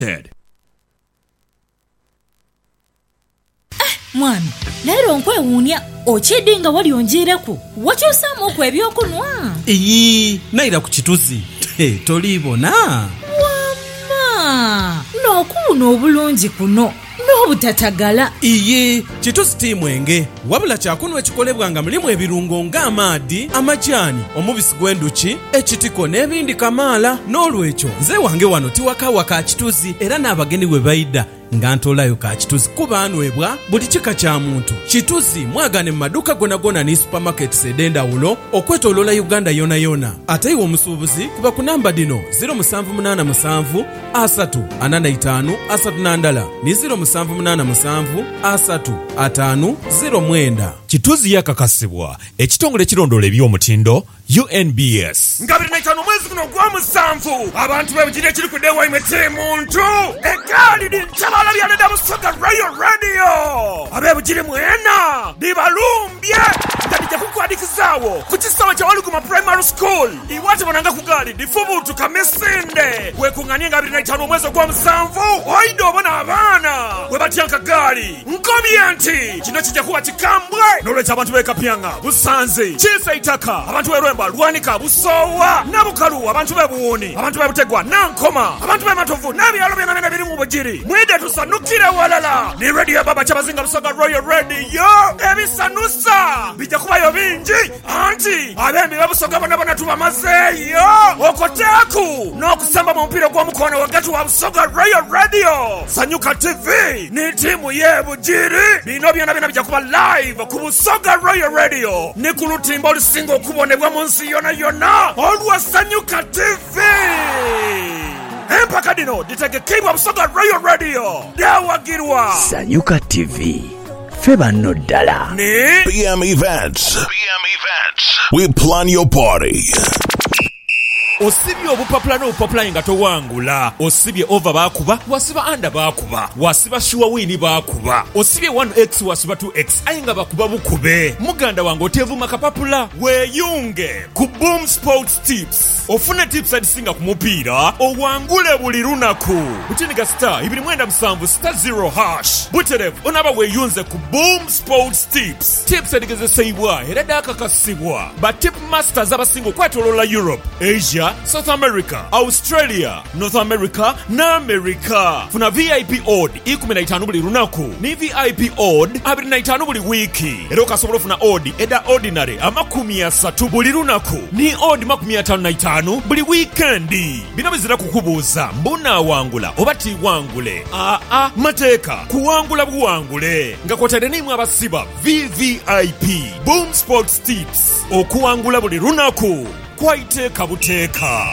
Mwami, lero nkwewuunya okyedde nga wali onjeeraku wakyusaamu okwo ebyokunwa. Naira ku kituzi toliibona? Wamma n'okuwuna obulungi kuno n'obutatagala. Kituzi timwenge wabula kyakunwa ekikolebwa nga mulimu ebirungo ng'amaadi, amajaani, omubisi gw'enduki, ekitiko n'ebindi kamaala. N'olwekyo nze wange wano tiwakawa ka kituzi era n'abagenyi bwe bayidda nga ntolayo ka kituzi kuba anwebwa buli kika kya muntu. Kituzi mwagane mu maduuka gonna ne supermarkets ed'endawulo okwetooloola Uganda yona yona. Ate iwe omusuubuzi kuba ku namba dino 0787 345 32 ne 0787 355 Kituzi yakakasibwa ekitongole kirondoola eby'omutindo UNBS. Nga 25 mwezi guno gwa musanvu abantu b'ebigiri kiri ku dewa imete muntu egali lintabala lyaleda Busoga Royal Radio ab'ebigiri mwena dibalumbye nga dijja kukwadikizawo ku kisawa kya Waluguma Primary School iwate bananga ku gali difubutu kamesinde wekunganye nga 25 mwezi gwa musanvu oido obona abaana we batyanka gali nkobye nti kino kijja kuba kikambwe n'olwekyo abantu b'ekapyanga Busanze Chief Eitaka abantu b'Erwemba Lwanika Busowa Nabukalu abantu b'Ebuwuni abantu b'Ebutegwa Nankoma abantu b'Ematovu n'ebyalo byonna biri mu Bugiri mwide tusanukire walala ni radio ya baba Kyabazinga Busoga Royal Radio ebisanusa bijja kubayo bingi anti abembi b'Busoga bonna tubamazeeyo okoteeku n'okusamba mu mpira gw'omukono wakati wa Busoga Royal Radio Sanyuka TV ni timu y'Ebugiri bino byonna bijja kuba live ku Busoga Royal Radio ne ku lutimba olusinga okubonebwa mu nsi yona yona olwa Sanyuka TV. Empaka dino ditegekebwa Busoga Royal Radio dawagirwa Sanyuka TV feba no ddala. PM Events. We plan your party. Osibye obupapula n'obupapula nga towangula. Osibye over bakuba, wasiba under bakuba, wasiba sure win bakuba. Osibye 1x wasiba 2x ayinga bakuba bukube. Muganda wange otevuma kapapula. Weyunge ku Boom Sports Tips. Ofune tips adisinga ku mupiira, owangule buli lunaku. Butiniga star 297 star 0 hash. Buterev onaba weyunze ku Boom Sports Tips. Tips adigezesebwa era dakakasibwa ba tip masters abasinga okwetooloola Europe, Asia, South America, Australia, North America na America. Funa VIP odd 15 buli lunaku ni VIP odd 25 buli wiki. Era okasobola funa odd eda ordinary 30 buli lunaku ni odd 55 buli weekendi. Bino bizira kukubuuza mbuna wangula oba ti wangule. Mateeka kuwangula buwangule nga kwotadde nimwe abasiba VVIP Boom Sports Tips okuwangula buli lunaku kwaiteeka buteeka.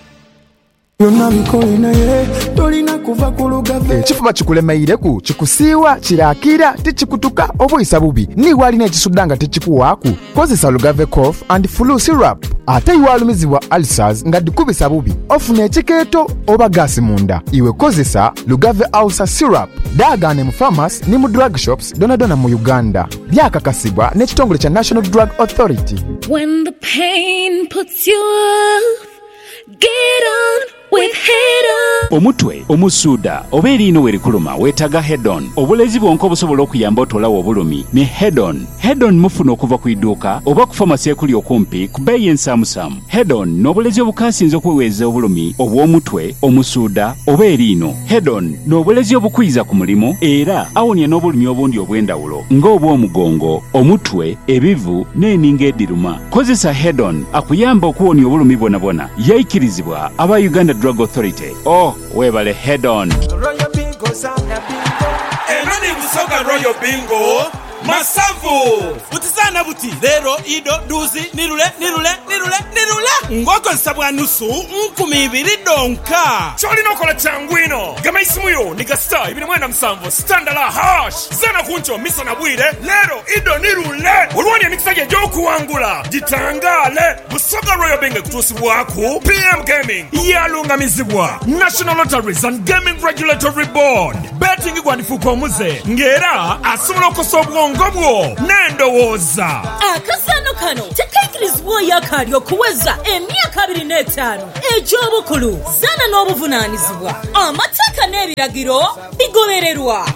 Ekifuba kikulemeireku kikusiiwa kirakira tikikutuka obuyisa bubi niwalina ekisuddanga tekikuwaaku kozesa Lugave cough and flu syrup. Ate iwalumizibwa ulcers nga dikubisa bubi ofuna ekikeeto oba gaasi munda iwe kozesa Lugave ulcer syrup. Daagane mu pharmacy ni mu drug shops donadona mu Uganda. Byakakasibwa n'ekitongole kya National Drug Authority. When the pain puts you off, get on with Head-On. Omutwe, omusuuda, oba eriino werikuluma weetaga Head-On. Obulezi bwonka obusobola okuyamba otolawo obulumi ne Head-On. Head-On mufuna okuva ku idduuka oba ku famasi ekuli okumpi ku bbeeyi ensaamusaamu. Head-On n'obulezi obukaasinze okuweweeza obulumi obw'omutwe, omusuuda oba eriino. Head-On n'obulezi obukwiza ku mulimu era awonya n'obulumi obundi obw'endawulo ng'obw'omugongo, omutwe, ebivu n'eninga ediruma. Kozesa Head-On akuyamba okuwonya obulumi bwonabwona. Yayikirizibwa aba Uganda Drug Authority. Webale Head-On. Royal Bingo sana bingo. Enani Busoga Royal Bingo masavu utizana buti lero ido duzi nirule ngoko nsabwa nusu 2,200 donka choli nokola changwino gama isimuyo niga star 297 standala hash zana kuncho misa na bwire lero ido nirule ulwani nikisage joku wangula jitangale Busoga Royal Bingo kutusi waku PM Gaming yalungamizibwa National Lotteries and Gaming Regulatory Board betting igwandifuko muze ngera asobola okusobwa bwongo bwo n'endowooza. Akasaano kano tekaikirizibwa yakali okuweza emyaka 25 egy'obukulu. Zaana n'obuvunaanyizibwa. Amateeka n'ebiragiro bigobererwa.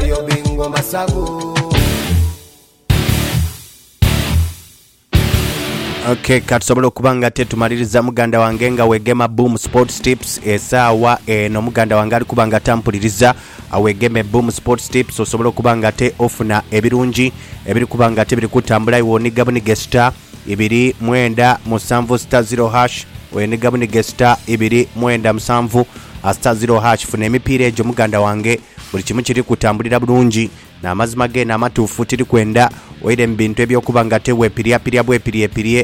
Okay, katusobola okuba nga tetumaliriza muganda wange nga wegema Boom Sports Tips esaawa eno muganda wange ali kuba nga tampuliriza awegeme Boom Sports Tips osobola okuba nga te ofuna ebirungi ebiri kuba nga te biri kutambula iwoniga bunige star 297 star 0 hash woniga bunige star 297 star 0 hash funa emipiira egyo muganda wange buli kimu kiri kutambulira bulungi n'amazima ge n'amatuufu tiri kwenda oire mu bintu ebyokuba nga teweepirya bwepirye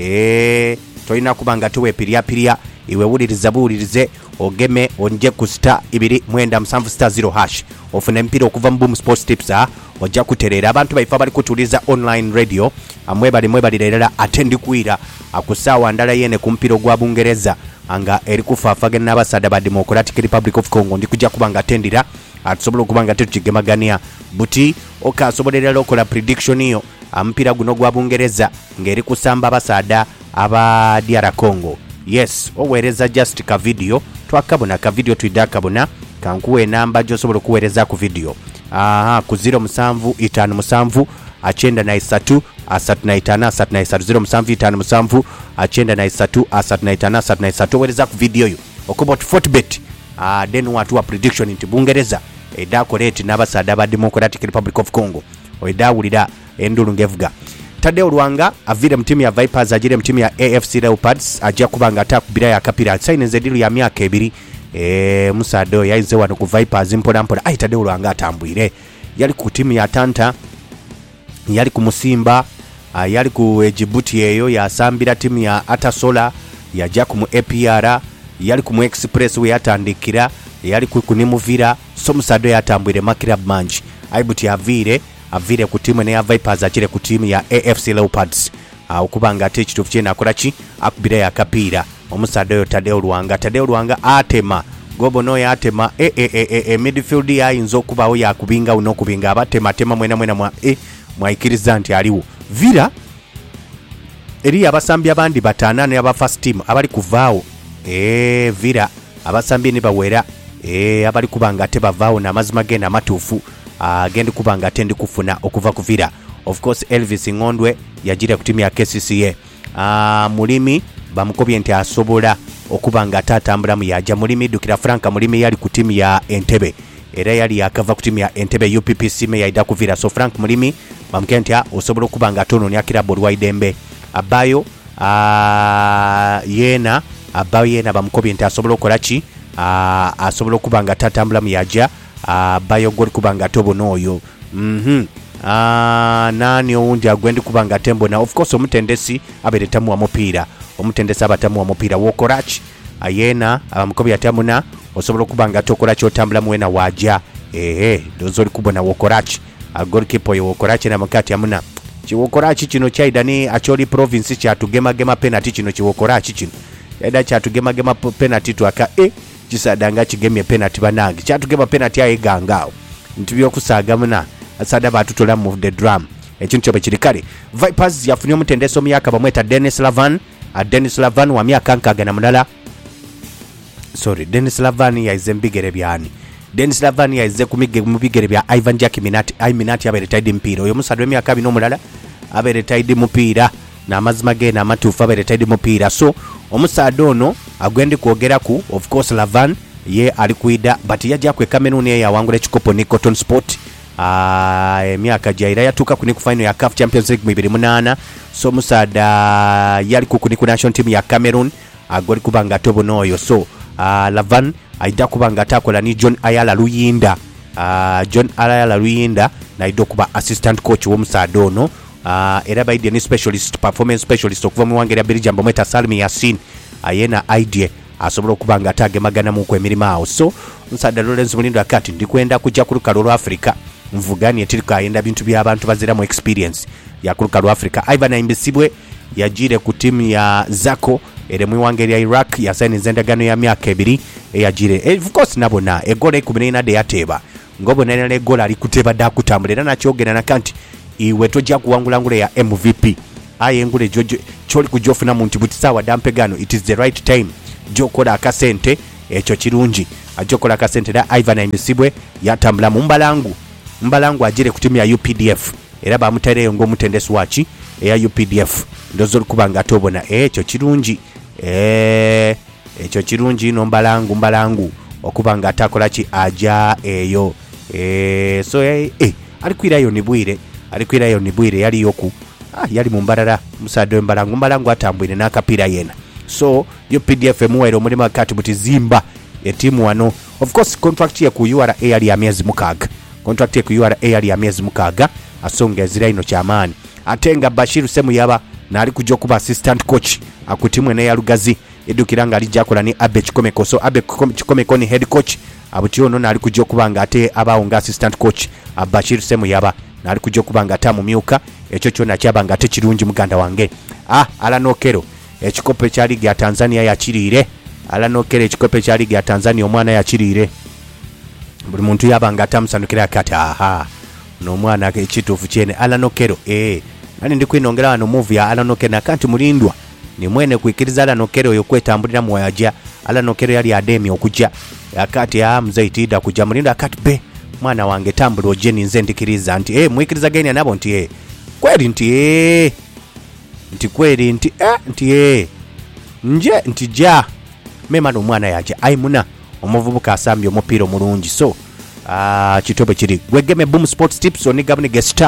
tolina kuba nga teweepirya iwe buulirize ogeme onje ku star 297 star 0 hash ofuna emipiira okuva mu Boom Sports Tips ojja kutereera abantu baife abali kutuliza online radio mwebalireerera ate ndikuira akusaawa ndala yene ku mupiira ogwa Bungereza anga eri kufaafagana n'abasaada ba Democratic Republic of Congo ndikujja kuba nga tendira atusobola okuba nga tetukigemagania buti okasobolerera okola prediction iyo amupiira guno gwa Bungereza ngeri kusamba abasaada aba DR Congo. Yes, owereza just ka video twakabona ka video twidakabona kankuwe namba josobola kuwereza ku video ku 0757 achenda na 3 asatnaitana 0757 achenda na 3 asatnaitana 3 wereza ku video yo okuba Fortbet then watu wa prediction nti Bungereza edakoleti n'abasaada ba Democratic Republic of Congo oidawulira endulu ngevuga. Tadeo Lwanga avire mu timu ya Vipers ajire mu timu ya AFC Leopards ajja kuba nga atakubira ya kapira signs edilu ya myaka 2 musado yaize wano ku Vipers mpola Tadeo Lwanga atambwire yali ku timu ya Tanta yali ku Musimba yali ku Djibouti eyo yasambira timu ya Atasola yajja ku APR yali ku Express we yatandikira yali ku Nimuvira so musado yatambwire makirab manji aibuti avire ku timu ya Vipers akire ku timu ya AFC Leopards okubanga ate ekituufu kye nakolaki akubira ya kapira omusado yo Tadeo Lwanga atema gobono yatema midfield yayinza okubawo yakubinga unokubinga abatema mwena mwaikiriza nti aliwo vira eri abasambi abandi batana ne aba first team abali kuvaawo vira abasambi ni bawera abali kubanga ate bavaawo n'amazima genda matuufu agenda kubanga ate ndi kufuna okuva ku vira. Of course Elvis Ngondwe yajira ku timu ya KCCA mulimi bamukobye nti asobola okubanga atatambula mu yaja mulimi dukira Franka mulimi yali ku timu ya Entebbe era yali yakava ku timu ya Entebbe UPPC me yaida ku vira so Frank mulimi bamukente osobola okubanga atono nya kirabo Rwaidembe abayo yena bamukobye nti asobola okolachi asobola okubanga atatambula mu yaja bayo goli kubanga tobono oyo nani owundi agwendi kubanga tembo na of course omutendesi aberetamu wa mupiira omutendesi abatamu wa mupiira wokorach ayena abamukobi atamuna osobola kubanga tokola kyotambula mwena waja dozoli kubona wokorach goalkeeper yo wokorach na makati amuna chiwokorach kino chaidani acholi province kyatugema penalty kino chiwokorach kino yaida kyatugema penalty twaka kisadanga kigemye penalty banange kyatugema penalty ayegangao ntibyo kusagamuna asada batutola mu the drum ekintu kyobe kirikale. Vipers yafunye omutendeso myaka bamweta Dennis Lavan wa myaka nkaga na mulala Dennis Lavan yaize mbigere byani Dennis Lavan yaize mu bigere bya Ivan Jack Minati aberetaidi mpira oyo musadwe myaka 2 n'omulala aberetaidi mupiira n'amazima ge n'amatuufu aberetaidi mupiira so omusado ono agwendi kwogera ku of course Lavan ye ali kuida but yajja kwe Cameroon ye yawangula ekikopo ni Cotton Sport emyaka jaira yatuka ku final ya CAF Champions League 2008 so musada yali ku national team ya Cameroon agoli kubanga tobono oyo so Lavan aida kubanga atakola ni John Ayala Luyinda na ido kuba assistant coach wo musada ono era baidi ni performance specialist okuva mu wange ya Belgium bamweta Salmi Yasin ayena idea asobola okubanga atagemagana mu kwemirimu awo so musada Lawrence Mulindo akati ndikwenda kujja ku lukalo lwa Africa mvugani etirika ayenda bintu by'abantu bazira mu experience ya ku lukalo Africa. Ivan Imbisibwe yajire ku timu ya Zako ere mu wange ya Iraq yasaini zendagano ya myaka 2 yajire of course nabona egola 14 de yateba ngobo nene gola ali kuteba da kutambulira na kyogera na kanti iwe tojja kuwangula ngule ya MVP aye ngule choli kujofuna muntu buti sawa dampegano. It is the right time jokola akasente ekyo kirungi ajokola akasente da Ivan Emisibwe yatambula mu mbalangu ajire ku timu ya UPDF era bamutereyo ng'omutendesi wachi eya UPDF ndozo lukubanga atobona ekyo kirungi ekyo kirungi no mbalangu okubanga atakola ki aja eyo so alikwirayo ni Bwire yali yoku yali mumbalala musado mbalangu atambwire n'akapiira yena. So UPDF muwero mulimu akati buti zimba etimu wano. Of course contract ye ku URA yali ya miezi mukaaga asonga ezira ino kyamaani. Atenga Bashiru Semuyaba nali kujja kuba assistant coach akutimwe ne ya Lugazi edukiranga ali jakola ni Abe Chikomeko. So Abe Chikomeko ni head coach abutiono nali kujja kubanga ate abaonga assistant coach Bashiru Semuyaba nali kujja kubanga tamu myuka ekyo kyona kyabanga ate kirungi muganda wange. Alan Okero ekikope kya ligi ya Tanzania yakiriire. Alan Okero ekikope kya ligi ya Tanzania omwana yakiriire. Buli muntu yabanga atamusanyukira kati n'omwana ekituufu kyene Alan Okero nani ndi kwinongera wano movie ya Alan Okero nakanti mulindwa ni mwene kuikiriza Alan Okero oyo kwetambulira mu wayaja. Alan Okero yali ademi okujja akati mzaitida kujja mulindwa akati be mwana wange tambula ojeni nze ndikiriza nti mwikiriza geni anabo nti kweli nti kweli nti nje nti ja mema no mwana yaje aimuna omuvubuka asambye omupiira omulungi. So kitobe kiri Wegeme Boom Sports Tips oni gabne gesta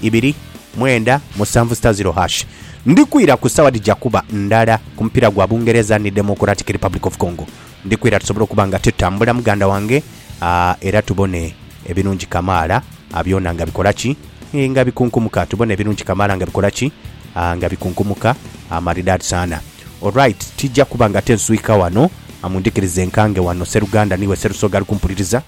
2-9-7-0#. Ndikwira ku Sawadi Jakuba ndala ku mpira gwa Bungereza ni Democratic Republic of Congo. Ndikwira tusobola kubanga tetambula muganda wange era tubone ebinungi Kamala abyona nga bikolaki nga bikunkumuka. Tubone ebinungi Kamala nga bikolaki nga bikunkumuka maridadi sana. Alright, tijja kubanga tensuika wano amundikirize nkange wano Seruganda niwe Serusoga ali kumpuliriza.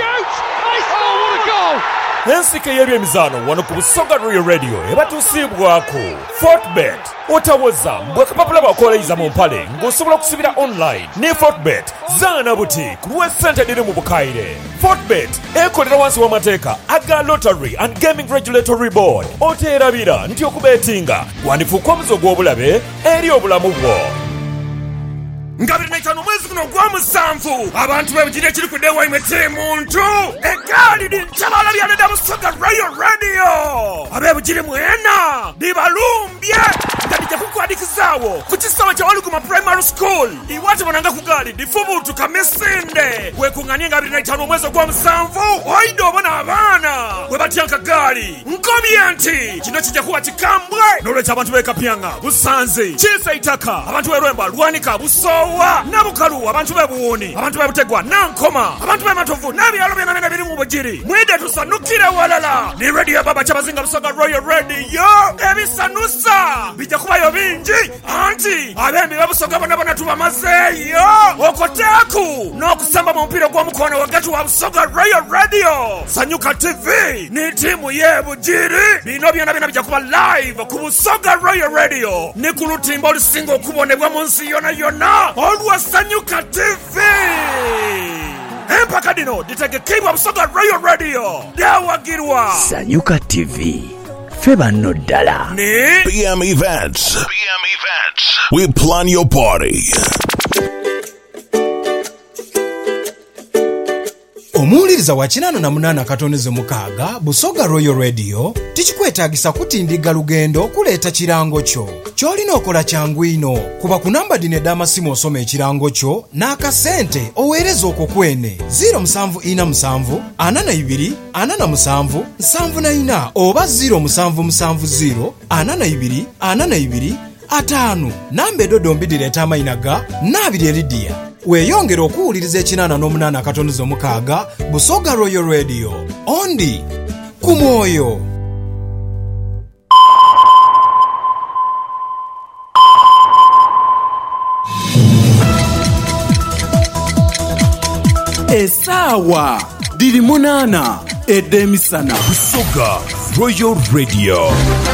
Ensike y'ebyemizano wano ku Busoga Royal Radio ebatusiibwako Fortbet. Otawoza bwekapapula bakoleyiza mu mpale ng'osobola okusibira online ne Fortbet zaana buti ku lw'essente liri mu bukaire. Fortbet ekolera wansi w'amateeka aga Lottery and Gaming Regulatory Board. Oteerabira nti okubeetinga gwandifuuka omuzo gw'obulabe eri obulamu bwo. Ngabiri naitano mwezi kuno gwa musanvu abantu bebujire kiri ku dewa imete muntu egali di nchabala byaleda Busoga Royal Radio abebujire mwena dibalumbye ngabije kukwadikizawo ku kisawa kya Waluguma Primary School iwate bonanga ku gali difubutu kamesinde wekunganye ngabiri naitano mwezi gwa musanvu oido bona abana webatyanka gali nkobyenti kino kijja kuba kikambwe nolwecha abantu bekapyanga busanze chisa itaka abantu berwemba lwanika buso nabukalu abantu bebuwuni abantu bebutegwa nankoma abantu bematovu n'ebyalo byonna biri mu bugiri mwide tusanukire walala ni radio baba kyabazinga Busoga Royal Radio ebisanusa bijja kubayo bingi anti abembi bebusoga bonna tubamazeeyo okoteeku n'okusamba mu mpira gw'omukono wakati wa Busoga Royal Radio. Sanyuka TV ni timu y'ebugiri bino byonna bijja kuba live ku Busoga Royal Radio ni ku lutimba olusinga okubonebwa mu nsi yonna olwa Sanyuka TV. Empaka dino ditegekebwa Busoga Royal Radio dawagirwa Sanyuka TV feba no ddala. PM Events. We plan your party. Omuwuliriza wa 88.6 Busoga Royal Radio tikikwetaagisa kutindiga lugendo okuleeta kirango kyo. Kyolina okola kyangu ino kuba ku namba dino ed'amasimu osoma ekirango kyo n'akasente oweereza okwo kwene 0747 42 47 74 oba 0770 42 42 5 namba edodombi direeta amayina ga Nabiri Lydia. Weeyongera okuwuliriza 88.6 Busoga Royal Radio ondi ku mwoyo. Esaawa diri 8 edemisana. Busoga Royal Radio.